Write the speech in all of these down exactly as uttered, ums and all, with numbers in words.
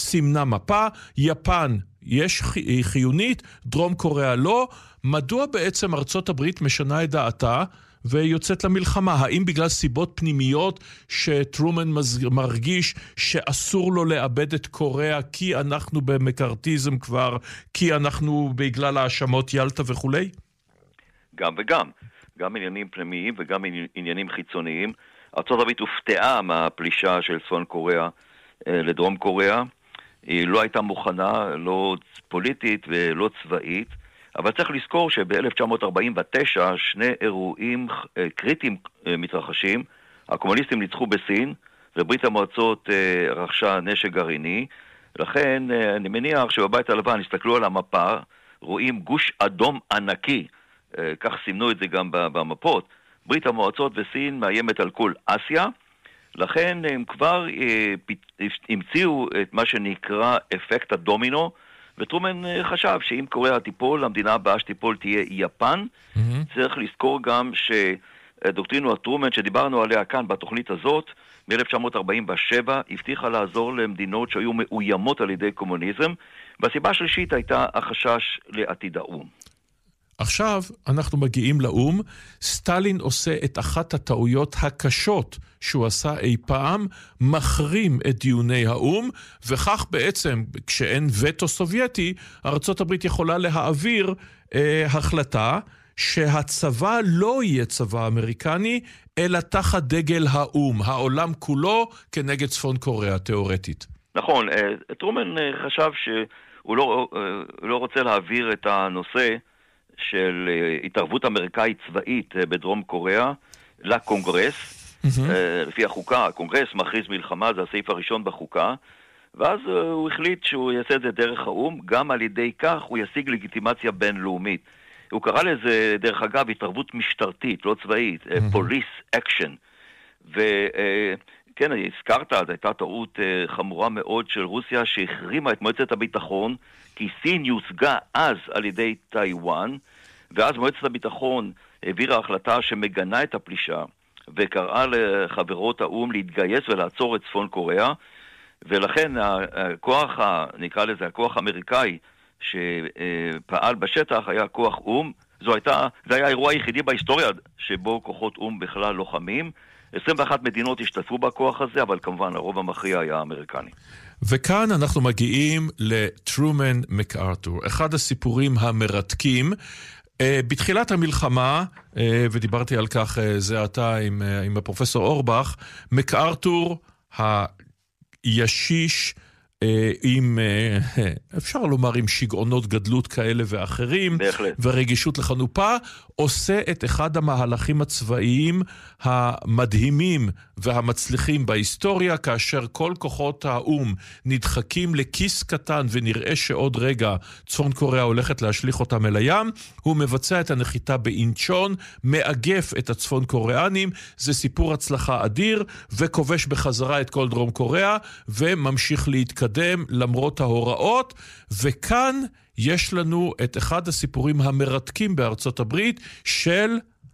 סימנה מפה, יפן יש חיונית, דרום קוריאה לא. מדוע בעצם ארצות הברית משנה את דעתה ויוצאת למלחמה? האם בגלל סיבות פנימיות שטרומן מרגיש שאסור לו לאבד את קוריאה כי אנחנו במקארתיזם כבר, כי אנחנו בגלל האשמות ילטה וכו'? גם וגם. גם עניינים פנימיים וגם עניינים חיצוניים. ארצות הברית הופתעה מהפלישה של צפון קוריאה לדרום קוריאה. היא לא הייתה מוכנה, לא פוליטית ולא צבאית, אבל צריך לזכור שב-אלף תשע מאות ארבעים ותשע שני אירועים קריטיים מתרחשים. הקומוניסטים ניצחו בסין, וברית המועצות רכשה נשק גרעיני. לכן אני מניח שבבית הלבן הסתכלו על המפה, רואים גוש אדום ענקי, כך סימנו את זה גם במפות. ברית המועצות וסין מאיימת על כל אסיה, לכן הם כבר המציאו את מה שנקרא אפקט הדומינו, וטרומן חשב שאם קוריאה תיפול, המדינה הבאה שתיפול תהיה יפן. Mm-hmm. צריך לזכור גם שדוקטרינו הטרומן שדיברנו עליה כאן בתוכנית הזאת, מ-אלף תשע מאות ארבעים ושבע, הבטיחה לעזור למדינות שהיו מאוימות על ידי קומוניזם, והסיבה השלישית הייתה החשש לעתיד האום. עכשיו אנחנו מגיעים לאום. סטלין עושה את אחת הטעויות הקשות שהוא עשה אי פעם, מחרים את דיוני האום, וכך בעצם כשאין וטו סובייטי, ארצות הברית יכולה להעביר אה, החלטה שהצבא לא יהיה צבא אמריקני, אלא תחת דגל האום, העולם כולו כנגד צפון קוריאה תיאורטית. נכון, טרומן חשב שהוא לא, לא רוצה להעביר את הנושא של התערבות אמריקאית צבאית בדרום קוריאה לקונגרס. Mm-hmm. לפי החוקה, הקונגרס מכריז מלחמה, זה הסעיף הראשון בחוקה, ואז הוא החליט שהוא יעשה את זה דרך האום, גם על ידי כך הוא ישיג לגיטימציה בינלאומית. הוא קרא לזה, דרך אגב, התערבות משטרתית, לא צבאית, mm-hmm. police action. וכן, הזכרת, אז הייתה טעות חמורה מאוד של רוסיה שהחרימה את מועצת הביטחון, כי סין יושגה אז על ידי טיואן, ואז מועצת הביטחון העבירה החלטה שמגנה את הפלישה, וקראה לחברות האום להתגייס ולעצור את צפון קוריאה, ולכן הכוח, נקרא לזה, הכוח האמריקאי שפעל בשטח היה כוח אום. זו הייתה, זה היה האירוע היחידי בהיסטוריה שבו כוחות אום בכלל לוחמים. עשרים ואחת מדינות השתתפו בכוח הזה, אבל כמובן הרוב המכריע היה אמריקני. וכאן אנחנו מגיעים לטרומן מקארתור, אחד הסיפורים המרתקים. בתחילת המלחמה, ודיברתי על כך זה עתה עם, עם הפרופסור אורבך, מקארתור הישיש, עם, אפשר לומר, עם שגעונות גדלות כאלה ואחרים, בהחלט. ורגישות לחנופה, עושה את אחד המהלכים הצבאיים המדהימים והמצליחים בהיסטוריה, כאשר כל כוחות האום נדחקים לכיס קטן ונראה שעוד רגע צפון קוריאה הולכת להשליך אותם אל הים, הוא מבצע את הנחיתה באינצ'ון, מאגף את הצפון קוריאנים, זה סיפור הצלחה אדיר, וכובש בחזרה את כל דרום קוריאה, וממשיך להתקדם למרות ההוראות. וכאן יש לנו את אחד הסיפורים המרתקים בארצות הברית של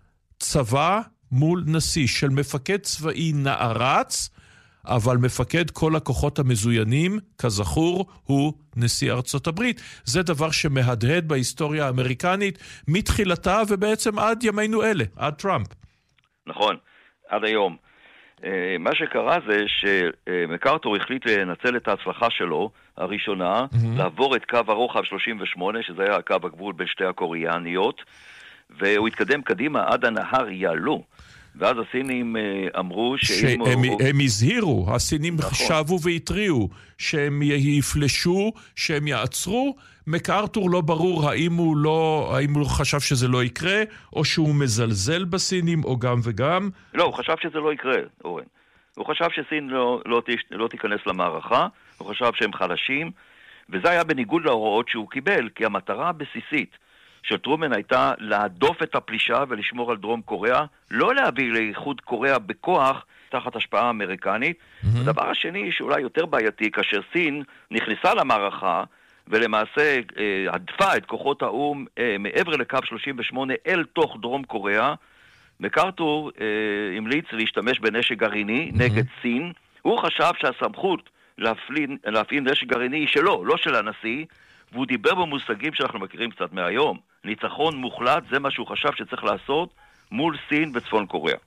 צבא מול נשיא, של מפקד צבאי נערץ, אבל מפקד כל הכוחות המזוינים, כזכור, הוא נשיא ארצות הברית. זה דבר שמהדהד בהיסטוריה האמריקנית מתחילתה ובעצם עד ימינו אלה, עד טראמפ. נכון, עד היום. מה שקרה זה שמקארתור החליט לנצל את ההצלחה שלו הראשונה, mm-hmm. לעבור את קו הרוחב שלושים ושמונה, שזה היה הקו הגבול בין שתי הקוריאניות, והוא התקדם קדימה עד הנהר יעלו, ואז הסינים אמרו שהם הוא... הם הזהירו, הסינים נכון. שבו והתריעו שהם יפלשו, שהם יעצרו. מקארתור לא ברור האם הוא לא, האם הוא חשב שזה לא יקרה, או שהוא מזלזל בסינים, או גם וגם. לא, הוא חשב שזה לא יקרה, אורן. הוא חשב שסין לא, לא, לא תיכנס למערכה, הוא חשב שהם חלשים, וזה היה בניגוד להוראות שהוא קיבל, כי המטרה הבסיסית של טרומן הייתה להדוף את הפלישה ולשמור על דרום קוריאה, לא להביא לאיחוד קוריאה בכוח תחת השפעה אמריקנית. Mm-hmm. הדבר השני שאולי יותר בעייתי, כאשר סין נכנסה למערכה, ולמעשה אה, עדפה את כוחות האום אה, מעבר לקו שלושים ושמונה אל תוך דרום קוריאה, מקארתור אה, המליץ להשתמש בנשק גרעיני mm-hmm. נגד סין. הוא חשב שהסמכות להפעיל, להפעיל נשק גרעיני שלו, לא של הנשיא, והוא דיבר במושגים שאנחנו מכירים קצת מהיום. ניצחון מוחלט, זה מה שהוא חשב שצריך לעשות מול סין וצפון קוריאה.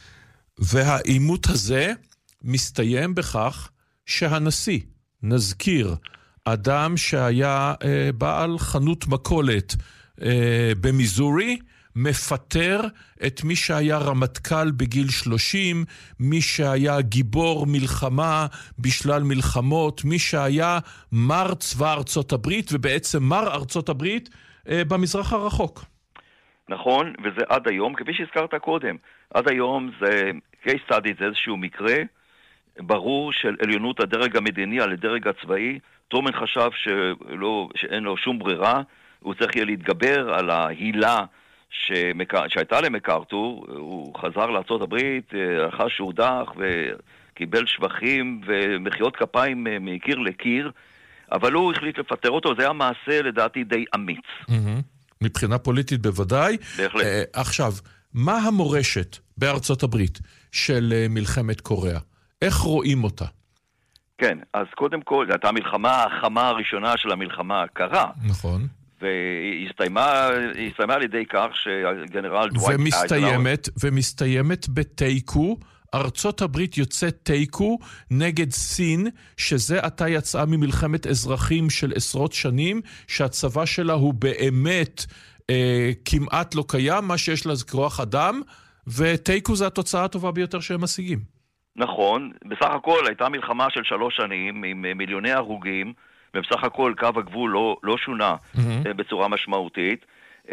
והעימות הזה מסתיים בכך שהנשיא, נזכיר, אדם שהיה אה, בעל חנות מכולת אה, במיזורי, מפטר את מי שהיה רמטכ"ל בגיל שלושים, מי שהיה גיבור מלחמה בשלל מלחמות, מי שהיה מר צבא ארצות הברית, ובעצם מר ארצות הברית אה, במזרח הרחוק. נכון, וזה עד היום, כפי שהזכרת קודם, עד היום זה case study, זה איזשהו מקרה ברור של עליונות הדרג המדיני על הדרג הצבאי. טרומן חשב שלא, שאין לו שום ברירה, הוא צריך יהיה להתגבר על ההילה שמק... שהייתה למקארתור. הוא חזר לארצות הברית אחר שהודח וקיבל שבחים ומחיאות כפיים מקיר לקיר, אבל הוא החליט לפטר אותו. זה היה מעשה לדעתי די אמיץ. Mm-hmm. מבחינה פוליטית בוודאי. בהחלט. Uh, עכשיו, מה המורשת בארצות הברית של uh, מלחמת קוריאה? איך רואים אותה? כן, אז קודם כל, זו הייתה המלחמה החמה הראשונה של המלחמה הקרה. נכון. והיא הסתיימה, היא הסתיימה על ידי כך שהגנרל דווייט ומסתיימת, ומסתיימת בתיקו. ארצות הברית יוצאת תיקו נגד סין, שזה עתה יצאה ממלחמת אזרחים של עשרות שנים, שהצבא שלה הוא באמת אה, כמעט לא קיים, מה שיש לה זה כוח אדם, ותיקו זה התוצאה הטובה ביותר שהם משיגים. נכון, בסך הכל הייתה מלחמה של שלוש שנים עם מיליוני הרוגים, ובסך הכל קו הגבול לא, לא שונה mm-hmm. בצורה משמעותית,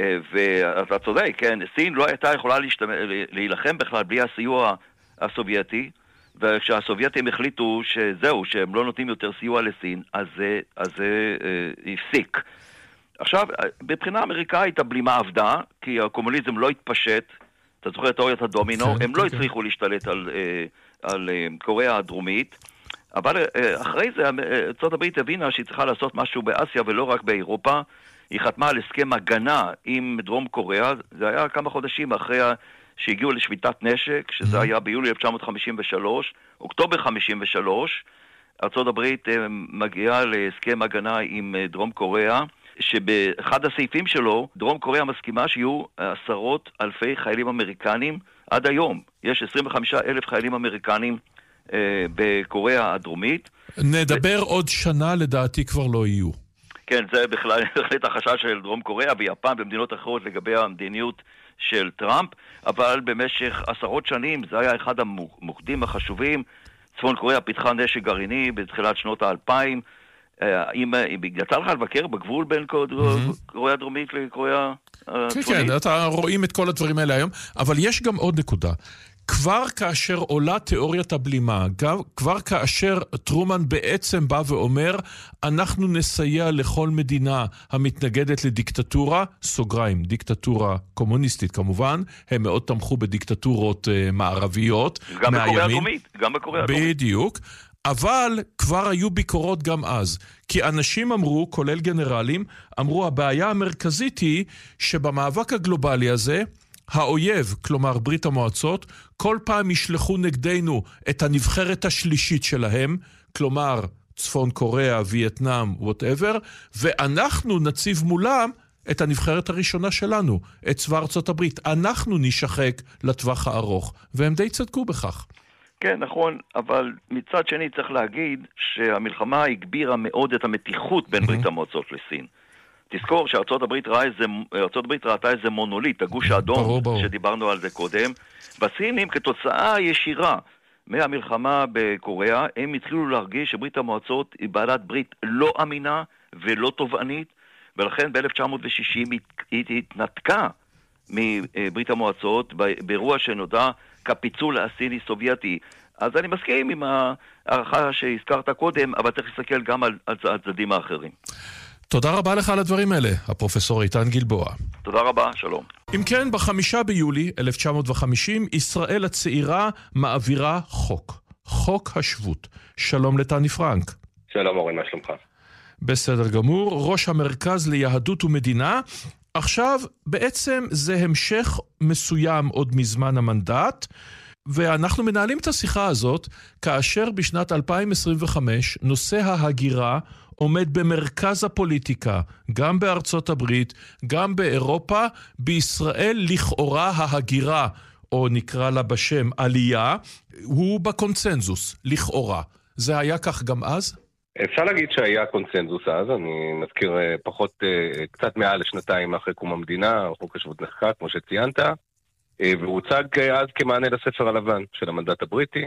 ואתה צודק, כן, סין לא הייתה יכולה להשתמע, להילחם בכלל בלי הסיוע הסובייטי, וכשהסובייטים החליטו שזהו, שהם לא נותנים יותר סיוע לסין, אז זה, אז זה אה, הפסיק. עכשיו, בבחינה אמריקאית הבלימה עבדה, כי הקומוניזם לא התפשט, אתה זוכר את תיאוריית הדומינו, כן, הם כן, לא כן. הצליחו להשתלט על, על קוריאה הדרומית, אבל אחרי זה ארצות הברית הבינה שהיא צריכה לעשות משהו באסיה ולא רק באירופה. היא חתמה על הסכם הגנה עם דרום קוריאה, זה היה כמה חודשים אחרי שהגיעו לשביתת נשק, שזה היה ביולי אלף תשע מאות חמישים ושלוש, אוקטובר חמישים ושלוש, ארצות הברית מגיעה להסכם הגנה עם דרום קוריאה, שבאחד הסעיפים שלו, דרום קוריאה מסכימה שיהיו עשרות אלפי חיילים אמריקנים עד היום. יש עשרים וחמישה אלף חיילים אמריקנים אה, בקוריאה הדרומית. נדבר ו... עוד שנה לדעתי כבר לא יהיו. כן, זה בכלל בהחלט החשש של דרום קוריאה ויפן ומדינות אחרות לגבי המדיניות של טראמפ, אבל במשך עשרות שנים זה היה אחד המוקדים החשובים. צפון קוריאה פיתחה נשק גרעיני בתחילת שנות האלפיים. אם יצא לך לבקר בגבול בין קוריאה הדרומית לקוריאה הצפונית? כן, כן, אתה רואים את כל הדברים האלה היום, אבל יש גם עוד נקודה. כבר כאשר עולה תיאוריית הבלימה, כבר כאשר טרומן בעצם בא ואומר, אנחנו נסייע לכל מדינה המתנגדת לדיקטטורה, סוגריים, דיקטטורה קומוניסטית כמובן, הם מאוד תמכו בדיקטטורות uh, מערביות. גם בקוריאה הדרומית, גם בקוריאה הדרומית. בדיוק. אבל כבר היו ביקורות גם אז, כי אנשים אמרו, כולל גנרלים, אמרו הבעיה המרכזית היא שבמאבק הגלובלי הזה, האויב, כלומר ברית המועצות, כל פעם ישלחו נגדנו את הנבחרת השלישית שלהם, כלומר צפון קוריאה, וייטנאם, whatever, ואנחנו נציב מולם את הנבחרת הראשונה שלנו, את צבא ארצות הברית. אנחנו נשחק לטווח הארוך, והם די צדקו בכך. כן, נכון, אבל מצד שני צריך להגיד שהמלחמה הגבירה מאוד את המתיחות בין ברית המועצות לסין. תזכור שארצות הברית ראה איזה, ארצות הברית ראתה איזה מונוליט, הגוש האדום, ברור, ברור. שדיברנו על זה קודם, והסינים כתוצאה ישירה מהמלחמה בקוריאה, הם התחילו להרגיש שברית המועצות היא בעלת ברית לא אמינה ולא תובענית, ולכן ב-אלף תשע מאות שישים היא התנתקה מברית המועצות באירוע שנודע כפיצול הסיני-סובייטי. אז אני מסכים עם הערכה שהזכרת קודם, אבל צריך להסתכל גם על, על הצדדים האחרים. תודה רבה לך על הדברים האלה, הפרופסור איתן גלבוע. תודה רבה, שלום. אם כן, בחמישה ביולי אלף תשע מאות וחמישים, ישראל הצעירה מעבירה חוק. חוק השבות. שלום לטני פרנק. שלום אורן, מה שלומך? בסדר גמור. ראש המרכז ליהדות ומדינה. עכשיו, בעצם זה המשך מסוים עוד מזמן המנדט, ואנחנו מנהלים את השיחה הזאת כאשר בשנת אלפיים עשרים וחמש נושא ההגירה עומד במרכז הפוליטיקה, גם בארצות הברית, גם באירופה. בישראל לכאורה ההגירה, או נקרא לה בשם עלייה, הוא בקונצנזוס, לכאורה. זה היה כך גם אז? אפשר להגיד שהיה קונצנזוס אז, אני מזכיר פחות, קצת מעל לשנתיים אחרי קום המדינה, חוק השבות נחקק, כמו שציינת, והוא הוצג אז כמענה לספר הלבן של המנדט הבריטי,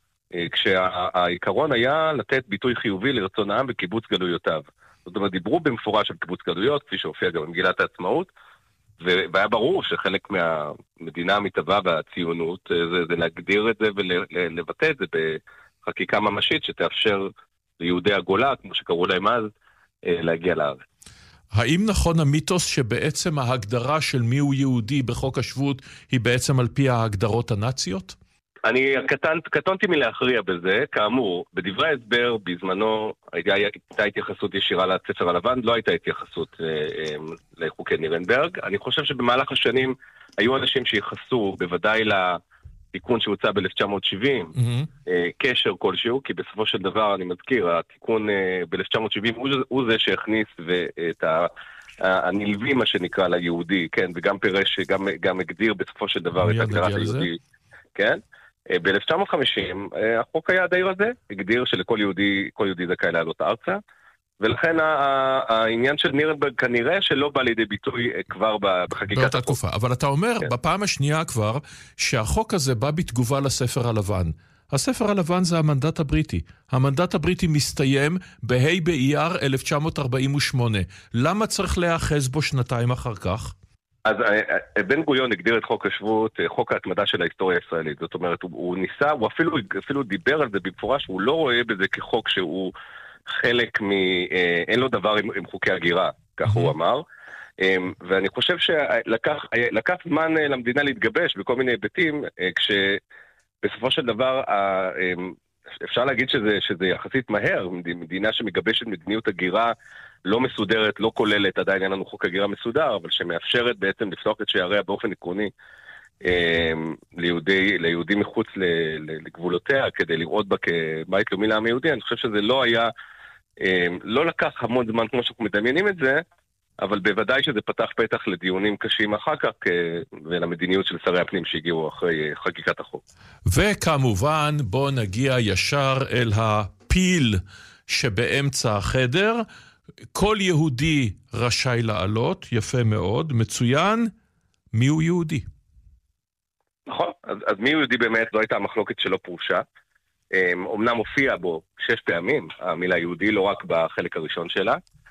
כשהעיקרון היה לתת ביטוי חיובי לרצון העם בקיבוץ גלויותיו. זאת אומרת, דיברו במפורש על קיבוץ גלויות, כפי שהופיע גם במגילת העצמאות, והיה ברור שחלק מהמדינה המתהווה והציונות זה, זה להגדיר את זה ולבטא את זה בחקיקה ממשית שתאפשר ליהודי הגולה, כמו שקראו להם אז, להגיע לארץ. האם נכון המיתוס שבעצם ההגדרה של מיהו יהודי בחוק השבות היא בעצם על פי ההגדרות הנאציות? אני קטנ, קטנתי מלהכריע בזה. כאמור, בדברי ההסבר בזמנו הייתה, הייתה התייחסות ישירה לספר הלבן, לא הייתה התייחסות אה, אה, לחוקי נירנברג. אני חושב שבמהלך השנים היו אנשים שיחסו בוודאי לתיקון שהוצא ב-אלף תשע מאות שבעים, mm-hmm. אה, קשר כלשהו, כי בסופו של דבר, אני מזכיר, התיקון אה, ב-אלף תשע מאות שבעים הוא, הוא זה שהכניס את ה... הנלווים, מה שנקרא ליהודי, כן, וגם פירש, גם, גם הגדיר בסופו של דבר את הגדרת היהודי, כן? ב-אלף תשע מאות וחמישים החוק היה די רזה, הגדיר שלכל יהודי, כל יהודי זכאי לעלות ארצה, ולכן העניין של נירנברג כנראה שלא בא לידי ביטוי כבר בחקיקת באותה תקופה. אבל אתה אומר, כן. בפעם השנייה כבר, שהחוק הזה בא בתגובה לספר הלבן. הספר הלבן זה המנדט הבריטי. המנדט הבריטי מסתיים בה' באייר אלף תשע מאות ארבעים ושמונה. למה צריך להיאחז בו שנתיים אחר כך? אז בן גוריון הגדיר את חוק השבות, חוק ההתמדה של ההיסטוריה הישראלית. זאת אומרת, הוא, הוא ניסה, הוא אפילו, אפילו דיבר על זה במפורש, הוא לא רואה בזה כחוק שהוא חלק מ... אין לו דבר עם, עם חוקי הגירה, כך הוא אמר. ואני חושב שלקח לקח זמן למדינה להתגבש בכל מיני היבטים, כשבסופו של דבר אפשר להגיד שזה, שזה יחסית מהר, מדינה שמגבשת מדיניות הגירה לא מסודרת, לא כוללת, עדיין אין לנו חוק הגירה מסודר, אבל שמאפשרת בעצם לפתוח את שעריה באופן עקרוני אה, ליהודי, ליהודים מחוץ לגבולותיה, כדי לראות בה כבית לאומי לעם היהודי. אני חושב שזה לא היה, אה, לא לקח המון זמן כמו שאנחנו מדמיינים את זה, אבל בוודאי שזה פתח פתח לדיונים קשים אחר כך, ולמדיניות של שרי הפנים שהגיעו אחרי חקיקת החוק. וכמובן, בוא נגיע ישר אל הפיל שבאמצע החדר. כל יהודי רשאי לעלות, יפה מאוד, מצוין, מי הוא יהודי? נכון, אז, אז מי הוא יהודי באמת לא הייתה המחלוקת שלא פרושה. אומנם הופיע בו שש פעמים, המילה יהודי, לא רק בחלק הראשון שלה,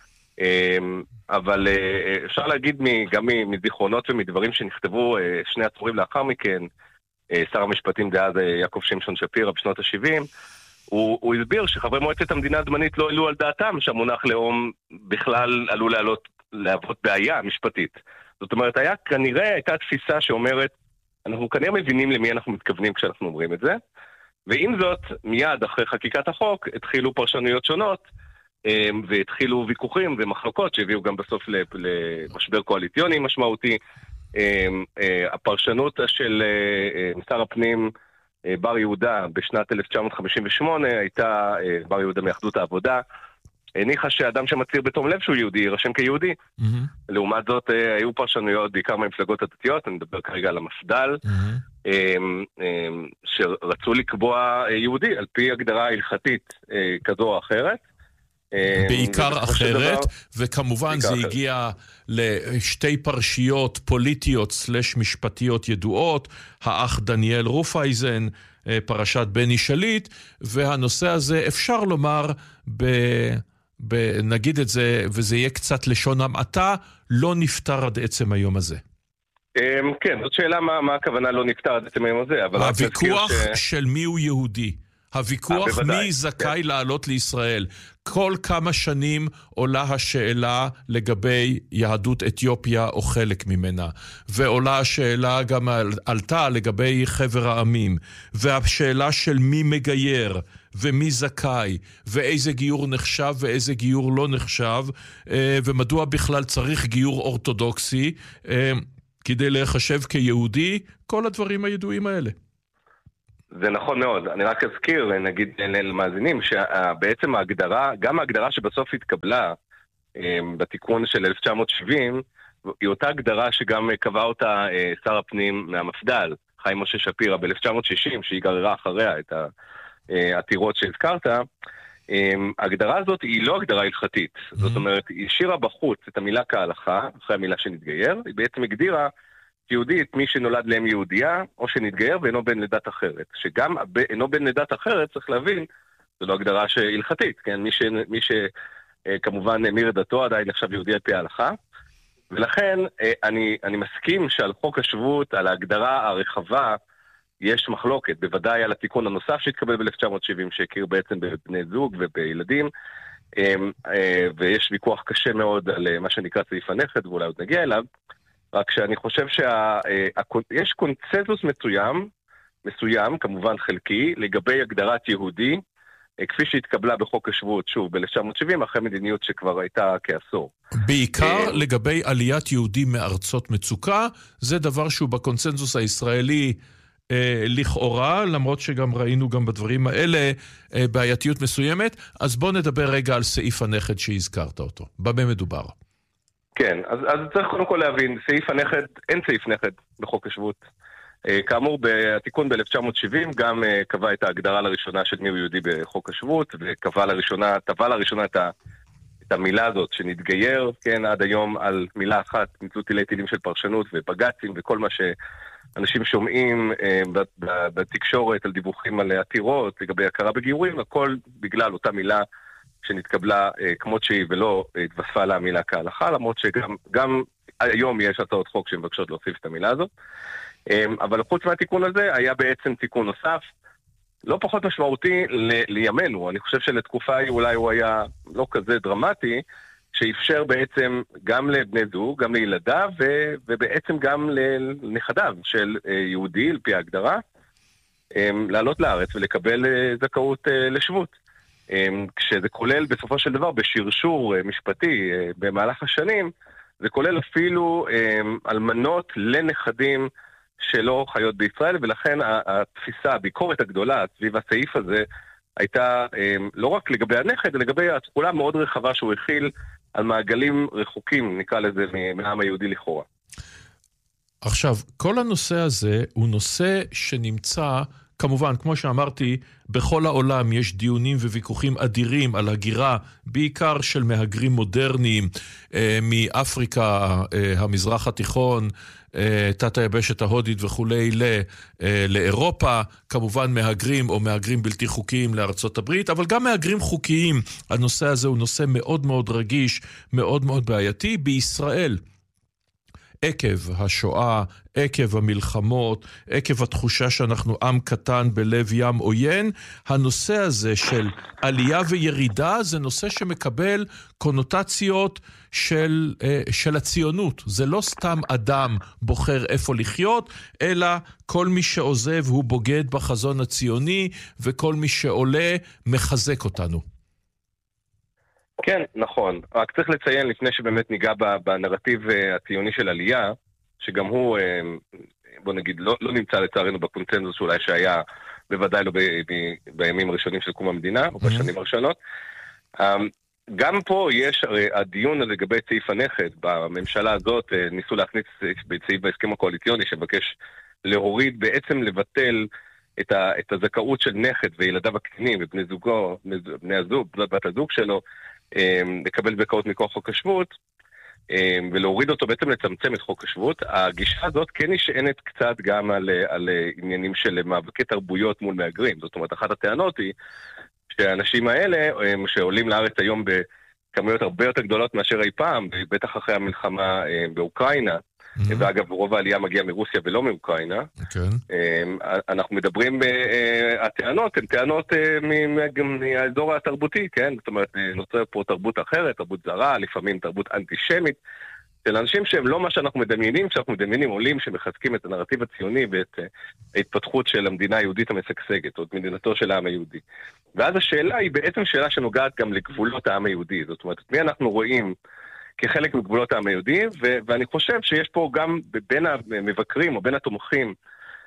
אבל אפשר להגיד גם מזיכרונות ומדברים שנכתבו שני עשורים לאחר מכן, שר המשפטים דאז יעקב שמשון שפירא בשנות ה-שבעים, הוא, הוא הסביר שחברי מועצת המדינה הזמנית לא העלו על דעתם שהמונח לאום בכלל עלול לעלות, להוות בעיה משפטית. זאת אומרת, היה, כנראה הייתה תפיסה שאומרת, אנחנו כנראה מבינים למי אנחנו מתכוונים כשאנחנו אומרים את זה, ועם זאת, מיד אחרי חקיקת החוק, התחילו פרשנויות שונות, והתחילו ויכוחים ומחלוקות שהביאו גם בסוף למשבר קואליציוני משמעותי. הפרשנות של שר הפנים בר יהודה בשנת אלף תשע מאות חמישים ושמונה הייתה, בר יהודה מאחדות העבודה, הניחה שאדם שמצהיר בתום לב שהוא יהודי יירשם כיהודי. Mm-hmm. לעומת זאת היו פרשנויות בעיקר מהמפלגות הדתיות, אני מדבר כרגע על המפד"ל, mm-hmm. שרצו לקבוע יהודי על פי הגדרה הלכתית כזו או אחרת. בעיקר אחרת, וכמובן זה הגיע לשתי פרשיות פוליטיות סלש משפטיות ידועות, האח דניאל רופאייזן, פרשת בני שליט, והנושא הזה אפשר לומר, ב, ב, נגיד את זה, וזה יהיה קצת לשון המעטה, לא נפטר עד עצם היום הזה. כן, זאת שאלה מה, מה הכוונה לא נפטר עד עצם היום הזה. אבל הוויכוח ש... של מי הוא יהודי. הוויכוח מי זכאי לעלות לישראל. כל כמה שנים עולה השאלה לגבי יהדות אתיופיה או חלק ממנה. ועולה השאלה גם עלתה לגבי חבר העמים. והשאלה של מי מגייר ומי זכאי ואיזה גיור נחשב ואיזה גיור לא נחשב. ומדוע בכלל צריך גיור אורתודוקסי כדי להיחשב כיהודי. כל הדברים הידועים האלה. זה נכון מאוד. אני רק אזכיר, נגיד למאזינים, שבעצם ההגדרה, גם ההגדרה שבסוף התקבלה בתיקון של אלף תשע מאות שבעים, היא אותה הגדרה שגם קבע אותה שר הפנים מהמפד"ל, חיים משה שפירא, ב-אלף תשע מאות שישים, שהיא גררה אחריה את העתירות שהזכרת. ההגדרה הזאת היא לא הגדרה הלכתית. זאת אומרת, היא השאירה בחוץ את המילה כהלכה, אחרי המילה שנתגייר, היא בעצם הגדירה יהודית מי שנולד לאם יהודייה, או שנתגייר ואינו בן לדת אחרת. שגם אינו בן לדת אחרת, צריך להבין, זו לא הגדרה הלכתית, כן? מי ש... מי ש... כמובן אמיר את דתו עדיין נחשב יהודי על פי ההלכה, ולכן אני, אני מסכים שעל חוק השבות, על ההגדרה הרחבה, יש מחלוקת, בוודאי על התיקון הנוסף שהתקבל ב-אלף תשע מאות שבעים, שהכיר בעצם בבני זוג ובילדים, ויש ויכוח קשה מאוד על מה שנקרא סעיף הנכד, ואולי עוד נגיע אליו, רק שאני חושב שיש קונצנזוס מסוים, מסוים, כמובן חלקי, לגבי הגדרת יהודי, כפי שהתקבלה בחוק השבות, שוב, ב-אלף תשע מאות שבעים, אחרי מדיניות שכבר הייתה כעשור. בעיקר לגבי עליית יהודים מארצות מצוקה, זה דבר שהוא בקונצנזוס הישראלי אה, לכאורה, למרות שגם ראינו גם בדברים האלה אה, בעייתיות מסוימת. אז בוא נדבר רגע על סעיף הנכד שהזכרת אותו. במה מדובר? כן, אז, אז צריך קודם כל להבין, סעיף הנכד, אין סעיף נכד בחוק השבות. כאמור, בתיקון ב-אלף תשע מאות שבעים גם קבע את ההגדרה לראשונה של מיהו יהודי בחוק השבות, וקבע לראשונה, טבע לראשונה את, ה, את המילה הזאת שנתגייר, כן, עד היום על מילה אחת, ניצלו תילי תילים של פרשנות ובגצים וכל מה שאנשים שומעים בתקשורת על דיווחים על עתירות לגבי הכרה בגיורים, הכל בגלל אותה מילה שנתקבלה כמות שהיא ולא התווספה לה מילה כהלכה, למרות שגם גם היום יש הצעות חוק שמבקשות להוסיף את המילה הזאת. אבל חוץ מהתיקון הזה היה בעצם תיקון נוסף, לא פחות משמעותי לימינו. אני חושב שלתקופה היא אולי הוא היה לא כזה דרמטי, שאפשר בעצם גם לבני זוג, גם לילדיו, ובעצם גם לנכדיו של יהודי, על פי ההגדרה, לעלות לארץ ולקבל זכאות לשבות. כשזה כולל בסופו של דבר בשרשור משפטי במהלך השנים, זה כולל אפילו אלמנות לנכדים שלא חיות בישראל, ולכן התפיסה, הביקורת הגדולה סביב הסעיף הזה, הייתה לא רק לגבי הנכד, אלא לגבי התחולה מאוד רחבה שהוא הכיל על מעגלים רחוקים, נקרא לזה, מהעם היהודי לכאורה. עכשיו, כל הנושא הזה הוא נושא שנמצא, כמובן, כמו שאמרתי, בכל העולם יש דיונים וויכוחים אדירים על הגירה, בעיקר של מהגרים מודרניים אה, מאפריקה, אה, המזרח התיכון, אה, תת היבשת ההודית וכולי, ל, אה, לאירופה, כמובן מהגרים או מהגרים בלתי חוקיים לארצות הברית, אבל גם מהגרים חוקיים. הנושא הזה הוא נושא מאוד מאוד רגיש, מאוד מאוד בעייתי. בישראל, עקב השואה, עקב המלחמות, עקב התחושה שאנחנו עם קטן בלב ים עוין, הנושא הזה של עלייה וירידה זה נושא שמקבל קונוטציות של, של הציונות. זה לא סתם אדם בוחר איפה לחיות, אלא כל מי שעוזב הוא בוגד בחזון הציוני, וכל מי שעולה מחזק אותנו. כן, נכון. רק צריך לציין לפני שבאמת ניגע בנרטיב הציוני של עלייה, שגם הוא, בוא נגיד, לא, לא נמצא לצערנו בקונצנזוס שאולי שהיה, בוודאי לא ב, ב, בימים הראשונים של קום המדינה, או בשנים הראשונות. גם פה יש הרי הדיון לגבי סעיף הנכד, בממשלה הזאת ניסו להכניס סעיף בהסכם הקואליציוני שמבקש להוריד, בעצם לבטל את, ה, את הזכאות של נכד וילדיו הקטינים ובני זוגו, בני הזוג, בת הזוג שלו, לקבל זכאות מכוח חוק השבות, ולהוריד אותו, בעצם לצמצם את חוק השבות. הגישה הזאת כן נשענת קצת גם על, על עניינים של מאבקי תרבויות מול מהגרים. זאת אומרת, אחת הטענות היא שהאנשים האלה, שעולים לארץ היום בכמויות הרבה יותר גדולות מאשר אי פעם, בטח אחרי המלחמה באוקראינה, Mm-hmm. ואגב, רוב העלייה מגיעה מרוסיה ולא מאוקראינה. Okay. אנחנו מדברים, הטענות הן טענות מהאזור התרבותי, כן? זאת אומרת, נוצר פה תרבות אחרת, תרבות זרה, לפעמים תרבות אנטישמית, של אנשים שהם לא מה שאנחנו מדמיינים, שאנחנו מדמיינים עולים שמחזקים את הנרטיב הציוני ואת ההתפתחות של המדינה היהודית המשגשגת, או את מדינתו של העם היהודי. ואז השאלה היא בעצם שאלה שנוגעת גם לגבולות העם היהודי. זאת אומרת, מי אנחנו רואים כחלק מגבולות העם היהודי, ו- ואני חושב שיש פה גם בין המבקרים או בין התומכים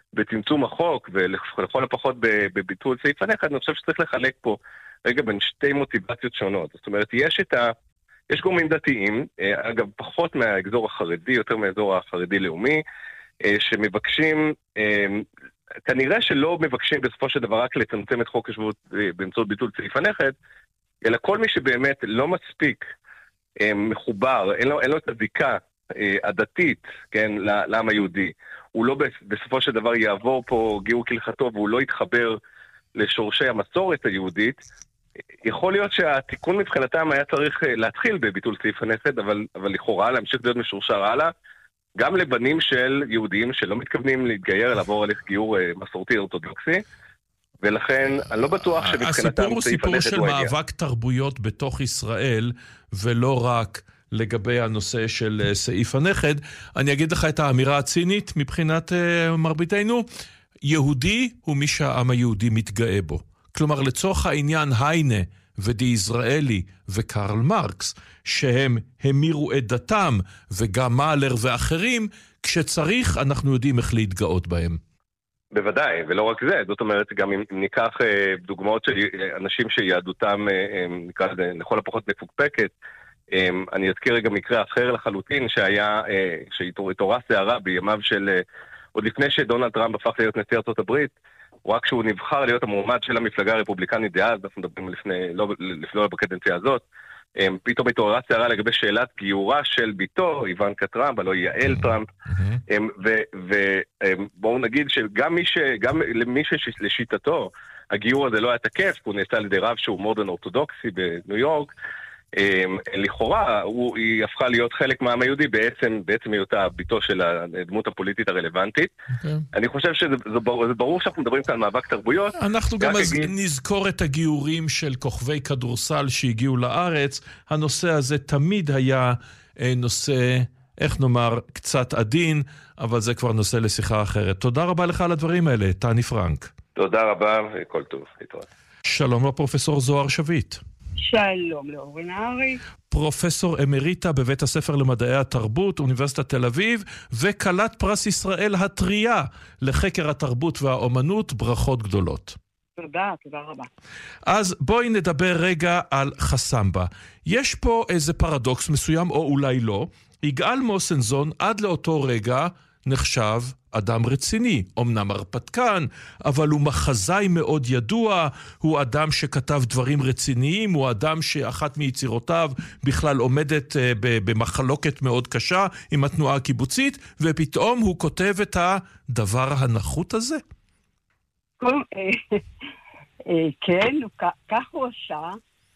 בצמצום החוק, ולכל הפחות בביטול סעיף הנכד, אני חושב שצריך לחלק פה רגע בין שתי מוטיבציות שונות. זאת אומרת, יש את ה... יש גורמים דתיים, אגב, פחות מהאזור החרדי, יותר מהאזור החרדי-לאומי, שמבקשים, כנראה שלא מבקשים בסופו של דבר רק לצמצם את חוק השבות באמצעות ביטול סעיף הנכד, אלא כל מי שבאמת לא מספיק מחובר, אין לו, אין לו את הזיקה הדתית, כן, לעם היהודי. הוא לא בסופו של דבר יעבור פה גיור כהלכתו, והוא לא יתחבר לשורשי המסורת היהודית. יכול להיות שהתיקון מבחינתם היה צריך להתחיל בביטול סעיף הנכד, אבל, אבל לכאורה להמשיך להיות משורשר הלאה, גם לבנים של יהודים שלא מתכוונים להתגייר, לעבור הליך גיור מסורתי אורתודוקסי, ולכן אני לא בטוח שמבחינתם סעיף הנכד הוא העניין. הסיפור הוא סיפור של מאבק תרבויות בתוך ישראל, ולא רק לגבי הנושא של סעיף הנכד. אני אגיד לך את האמירה הצינית מבחינת uh, מרביתנו, יהודי הוא מי שהעם היהודי מתגאה בו. כלומר, לצורך העניין היינה ודי יזרעאלי וקרל מרקס, שהם המירו את דתם, וגם מאלר ואחרים, כשצריך אנחנו יודעים איך להתגאות בהם. בוודאי, ולא רק זה. זאת אומרת, גם אם ניקח אה, דוגמאות של אנשים שיהדותם, אה, נקרא לזה, לכל הפחות מפוקפקת, אה, אני אזכיר רגע מקרה אחר לחלוטין, שהיה, אה, שהתעוררה סערה בימיו של, אה, עוד לפני שדונלד טראמפ הפך להיות נשיא ארצות הברית, רק שהוא נבחר להיות המועמד של המפלגה הרפובליקנית דאז, אנחנו מדברים לפני, לא, לפני בקדנציה הזאת, פתאום התעוררה סערה לגבי שאלת גיורה של ביתו, איוונקה טראמפ, הלוא יעל טראמפ, ובואו נגיד שגם מי ש, גם למי שלשיטתו הגיור הזה לא היה תקף, הוא נעשה על ידי רב שהוא מודרן אורתודוקסי בניו יורק, לכאורה היא הפכה להיות חלק מהעם היהודי בעצם, בעצם היותה ביתו של הדמות הפוליטית הרלוונטית. אני חושב שזה ברור שאנחנו מדברים כאן על מאבק תרבויות. אנחנו גם נזכור את הגיורים של כוכבי כדורסל שהגיעו לארץ. הנושא הזה תמיד היה נושא, איך נאמר, קצת עדין, אבל זה כבר נושא לשיחה אחרת. תודה רבה לך על הדברים האלה, טני פרנק. תודה רבה וכל טוב. שלום לפרופסור זוהר שביט. שלום לאורן נהרי. פרופסור אמריטה בבית הספר למדעי התרבות, אוניברסיטת תל אביב, וכלת פרס ישראל הטריה לחקר התרבות והאומנות, ברכות גדולות. תודה, תודה רבה. אז בואי נדבר רגע על חסמבה. יש פה איזה פרדוקס מסוים, או אולי לא. יגאל מוסנזון עד לאותו רגע נחשב אדם רציני, אמנם הרפתקן, אבל הוא מחזאי מאוד ידוע, הוא אדם שכתב דברים רציניים, הוא אדם שאחת מיצירותיו בכלל עומדת במחלוקת מאוד קשה עם התנועה הקיבוצית, ופתאום הוא כותב את הדבר הנחות הזה. כן, כך הוא עשה,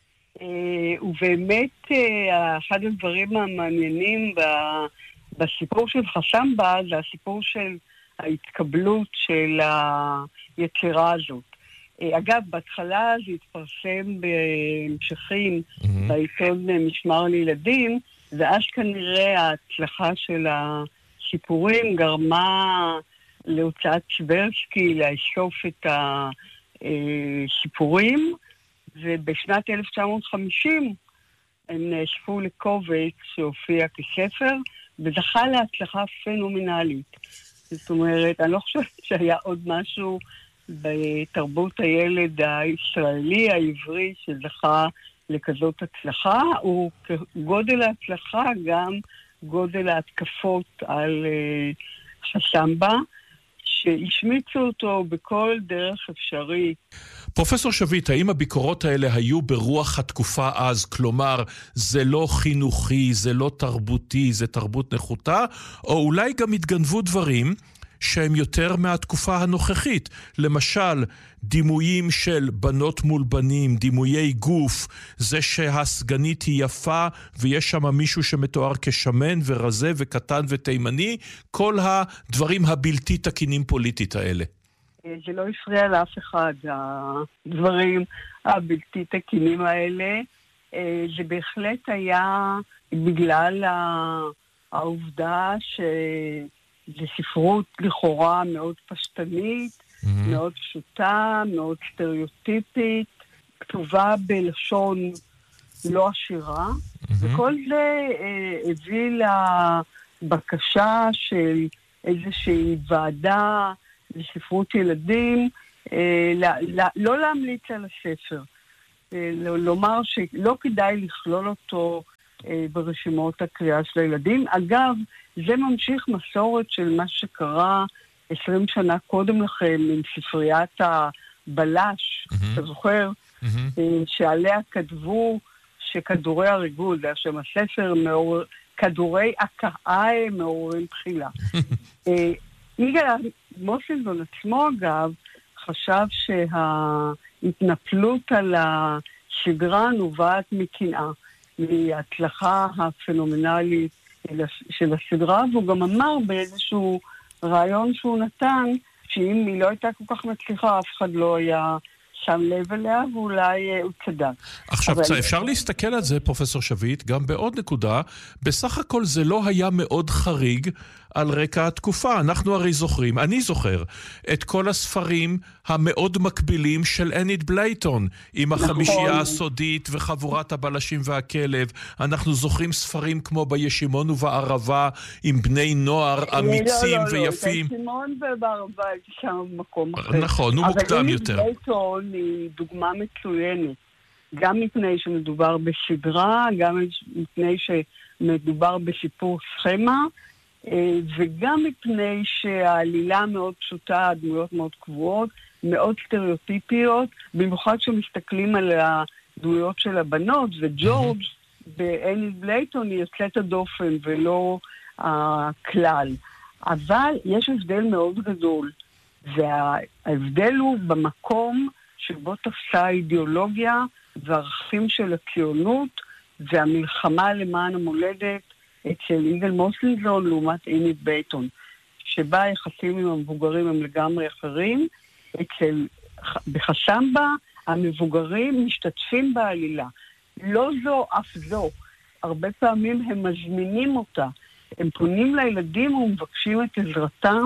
ובאמת אחד הדברים המעניינים ב... בסיפור של חסמבה זה הסיפור של ההתקבלות של היצירה הזאת. אגב, בהתחלה זה התפרסם בהמשכים mm-hmm. בעיתון משמר לילדים, ואז כנראה ההצלחה של הסיפורים גרמה להוצאת צברסקי לאסוף את הסיפורים, ובשנת אלף תשע מאות וחמישים הם נאספו לקובץ שהופיע כספר, וזכה להצלחה פנומנלית. זאת אומרת, אני לא חושבת שהיה עוד משהו בתרבות הילד הישראלי, העברי, שזכה לכזאת הצלחה, וגודל ההצלחה גם גודל ההתקפות על uh, חסמבה, שהשמיצו אותו בכל דרך אפשרית. פרופסור שביט, האם הביקורות האלה היו ברוח התקופה אז? כלומר, זה לא חינוכי, זה לא תרבותי, זה תרבות נחותה? או אולי גם התגנבו דברים שהם יותר מהתקופה הנוכחית? למשל, דימויים של בנות מול בנים, דימויי גוף, זה שהסגנית היא יפה ויש שם מישהו שמתואר כשמן ורזה וקטן ותימני, כל הדברים הבלתי תקינים פוליטית האלה. זה לא הפריע לאף אחד, הדברים הבלתי תקינים האלה. זה בהחלט היה בגלל העובדה שזה ספרות לכאורה מאוד פשטנית, mm-hmm. מאוד פשוטה, מאוד סטריאוטיפית, כתובה בלשון לא עשירה, mm-hmm. וכל זה הביא לבקשה של איזושהי ועדה לספרות ילדים, לא להמליץ על הספר. לומר שלא כדאי לכלול אותו ברשימות הקריאה של הילדים. אגב, זה ממשיך מסורת של מה שקרה עשרים שנה קודם לכן עם ספריית הבלש, אתה זוכר? שעליה כתבו שכדורי הריגול, זה השם הספר, כדורי הקאה מעוררים בחילה. יגאל מוסינזון עצמו, אגב, חשב שההתנפלות על השגרה נובעת מקנאה, מההצלחה הפנומנלית של הסדרה, והוא גם אמר באיזשהו רעיון שהוא נתן, שאם היא לא הייתה כל כך מצליחה, אף אחד לא היה שם לב אליה, ואולי הוא צדק. עכשיו, אבל... אפשר להסתכל על זה, פרופסור שביט, גם בעוד נקודה, בסך הכל זה לא היה מאוד חריג על רקע התקופה. אנחנו הרי זוכרים, אני זוכר, את כל הספרים המאוד מקבילים של אניט בלייטון, עם החמישייה נכון. הסודית וחבורת הבלשים והכלב. אנחנו זוכרים ספרים כמו בישימון ובערבה, עם בני נוער אמיצים לא, לא, ויפים. לא, בישימון ובערבה הייתי שם במקום אחר. נכון, הוא מוקדם יותר. אבל אניט בלייטון היא דוגמה מצוינת. גם מפני שמדובר בסדרה, גם מפני שמדובר בסיפור סכמה, וגם מפני שהעלילה מאוד פשוטה, הדמויות מאוד קבועות, מאוד סטריאוטיפיות, במיוחד שמסתכלים על הדמויות של הבנות, וג'ורג' באניט בלייטון היא יוצאת הדופן ולא הכלל. אבל יש הבדל מאוד גדול, וההבדל הוא במקום שבו תפסה האידיאולוגיה והערכים של הציונות והמלחמה למען המולדת אצל יגאל מוסינזון לעומת אניט בלייטון, שבה היחסים עם המבוגרים הם לגמרי אחרים. אצל בחסמבה המבוגרים משתתפים בעלילה, לא זו אף זו, הרבה פעמים הם מזמינים אותה, הם פונים לילדים ומבקשים את עזרתם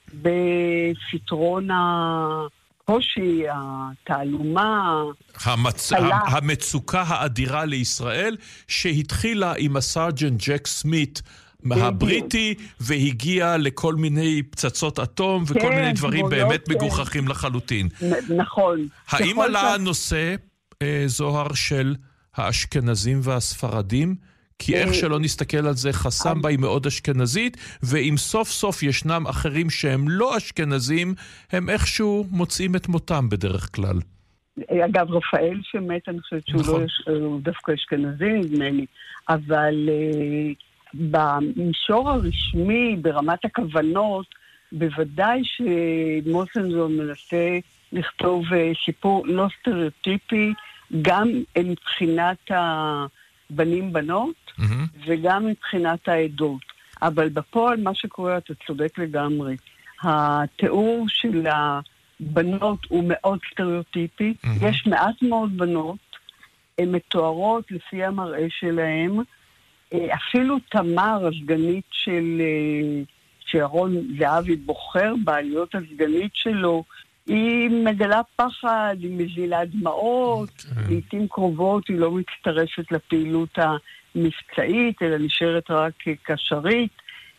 בפתרון הקושי, התעלומה, המצ... המצוקה האדירה לישראל, שהתחילה עם הסרג'נט ג'ק סמית הבריטי, והגיע לכל מיני פצצות אטום וכל כן, מיני דברים באמת כן. מגוחכים לחלוטין. נכון. האם עלה הנושא, אה, זוהר, של האשכנזים והספרדים? כי איך שלא נסתכל על זה, חסמבה היא מאוד אשכנזית, ואם סוף סוף ישנם אחרים שהם לא אשכנזים, הם איכשהו מוצאים את מותם בדרך כלל. אגב, רפאל שמת, אני חושבת שהוא נכון. לא, הוא דווקא אשכנזי, נדמה לי. אבל uh, במישור הרשמי, ברמת הכוונות, בוודאי שמוסינזון מנסה לכתוב uh, סיפור לא סטריאוטיפי, גם מבחינת הבנים בנות, mm-hmm. וגם מבחינת העדות. אבל בפועל, מה שקורה, אתה צודק לגמרי. התיאור של הבנות הוא מאוד סטריאוטיפי. Mm-hmm. יש מעט מאוד בנות, הן מתוארות לפי המראה שלהם. אפילו תמר, הסגנית של שירון זהבי בוחר בעליות הסגנית שלו, היא מגלה פחד, היא מזילה דמעות, okay. לעתים קרובות היא לא מצטרפת לפעילות המבצעית, אלא נשארת רק קשרית.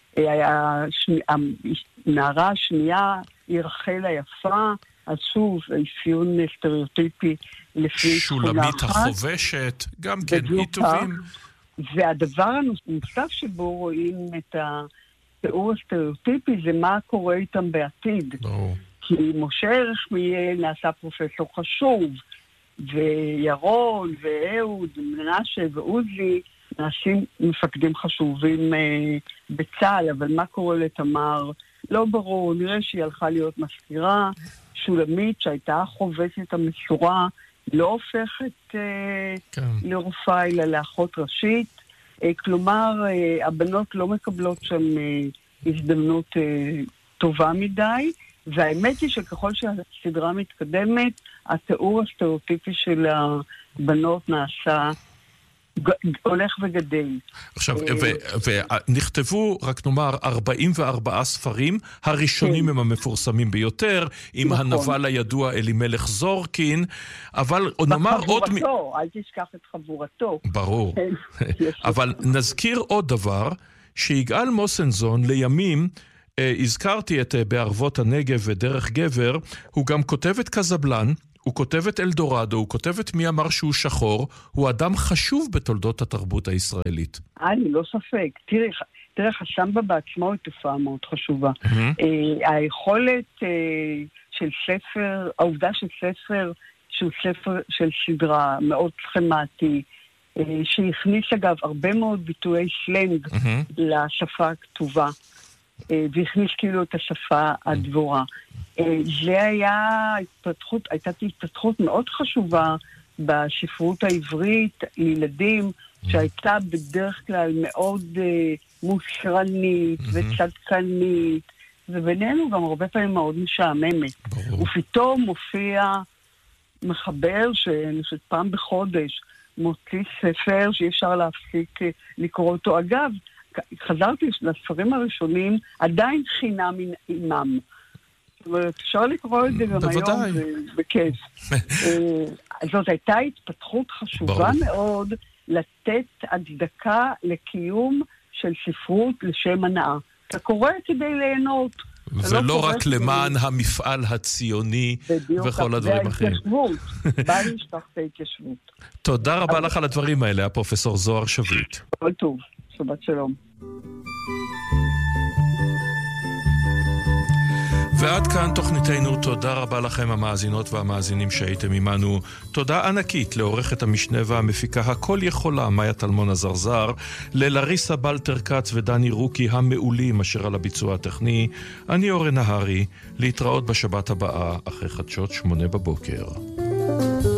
הנערה השנייה היא רחל היפה, אז שוב, אפיון סטריאוטיפי לפי שולמית החובשת, גם כן, היא טובים. והדבר הנוסף שבו רואים את התיאור הסטריאוטיפי זה מה קורה איתם בעתיד. ברור. כי משה רשמיאל נעשה פרופסור חשוב, וירון ואהוד, מנשה ועוזי נעשים מפקדים חשובים אה, בצה"ל, אבל מה קורה לתמר? לא ברור, נראה שהיא הלכה להיות מזכירה, שולמית שהייתה חובשת המסורה, לא הופכת אה, כן. לרופאה אלא לאחות ראשית, אה, כלומר אה, הבנות לא מקבלות שם אה, הזדמנות אה, טובה מדי, והאמת היא שככל שהסדרה מתקדמת, התיאור הסטריאוטיפי של הבנות נעשה, הולך וגדל. עכשיו, ונכתבו, רק נאמר, ארבעים וארבעה ספרים, הראשונים הם המפורסמים ביותר, עם הנבל הידוע אלימלך זורקין, אבל נאמר עוד... בחבורתו, אל תשכח את חבורתו. ברור. אבל נזכיר עוד דבר, שיגאל מוסינזון לימים הזכרתי את בערבות הנגב ודרך גבר, הוא גם כותב את קזבלן, הוא כותב את אלדורדו, הוא כותב את מי אמר שהוא שחור, הוא אדם חשוב בתולדות התרבות הישראלית. אני לא ספק. תראה, תראה, חשמבה בעצמו היא תופעה מאוד חשובה. היכולת של ספר, העובדה של ספר, שהוא ספר של סדרה מאוד סכמטי, שהכניס אגב הרבה מאוד ביטויי סלנג לשפה הכתובה, והכניס כאילו את השפה הדבורה. זה היה התפתחות, הייתה התפתחות מאוד חשובה בספרות העברית לילדים, שהייתה בדרך כלל מאוד מושרנית וצדקנית, ובינינו גם הרבה פעמים מאוד משעממת. ופתאום מופיע מחבר שאני חושבת פעם בחודש, מוציא ספר שאי אפשר להפסיק לקרוא אותו. אגב, חזרתי לספרים הראשונים, עדיין חינם עימם. זאת אומרת, אפשר לקרוא את זה גם היום בכיף. זאת הייתה התפתחות חשובה מאוד לתת הצדקה לקיום של ספרות לשם הנאה. אתה קורא כדי ליהנות. ולא רק למען המפעל הציוני וכל הדברים אחרים. וההתיישבות, בא להשתח את ההתיישבות. תודה רבה לך על הדברים האלה, הפרופסור זוהר שביט. כל טוב, שבת שלום. ועד כאן תוכניתנו, תודה רבה לכם המאזינות והמאזינים שהייתם עמנו. תודה ענקית לעורכת המשנה והמפיקה הכל יכולה, מאיה טלמון הזרזר, ללריסה בלטר קץ ודני רוקי המעולים אשר על הביצוע הטכני. אני אורן נהרי, להתראות בשבת הבאה אחרי חדשות שמונה בבוקר.